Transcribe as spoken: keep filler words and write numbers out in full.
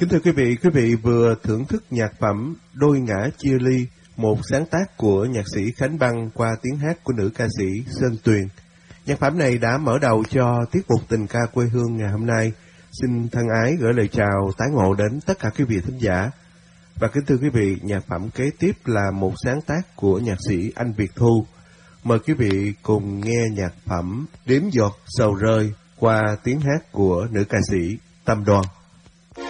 Kính thưa quý vị, quý vị vừa thưởng thức nhạc phẩm Đôi Ngã Chia Ly, một sáng tác của nhạc sĩ Khánh Băng qua tiếng hát của nữ ca sĩ Sơn Tuyền. Nhạc phẩm này đã mở đầu cho tiết mục Tình Ca Quê Hương ngày hôm nay. Xin thân ái gửi lời chào tái ngộ đến tất cả quý vị thính giả. Và kính thưa quý vị, nhạc phẩm kế tiếp là một sáng tác của nhạc sĩ Anh Việt Thu. Mời quý vị cùng nghe nhạc phẩm Đếm Giọt Sầu Rơi qua tiếng hát của nữ ca sĩ Tâm Đoan.